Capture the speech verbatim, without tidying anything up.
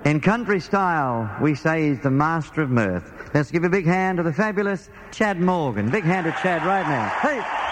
In country style, we say he's the master of mirth. Let's give a big hand to the fabulous Chad Morgan. Big hand to Chad right now. Hey!